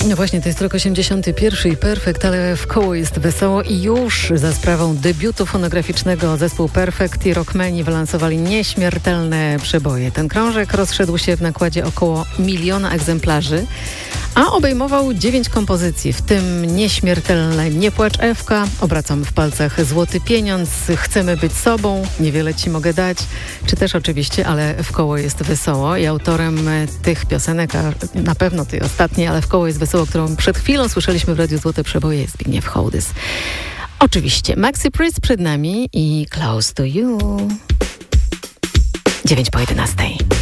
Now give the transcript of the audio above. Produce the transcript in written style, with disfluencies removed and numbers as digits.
No właśnie, to jest rok 81 i Perfekt, ale w koło jest wesoło i już za sprawą debiutu fonograficznego zespół Perfekt i Rockmeni wylansowali nieśmiertelne przeboje. Ten krążek rozszedł się w nakładzie około 1 miliona egzemplarzy, a obejmował 9 kompozycji, w tym nieśmiertelne Nie płacz Ewka, Obracam w palcach złoty pieniądz, Chcemy być sobą, Niewiele ci mogę dać, czy też oczywiście Ale w koło jest wesoło. I autorem tych piosenek, a na pewno tej ostatniej, Ale w koło jest wesoło, którą przed chwilą słyszeliśmy w Radiu Złote Przeboje, jest Zbigniew Hołdys. Oczywiście Maxi Priest przed nami i Close to You. 9 po 11.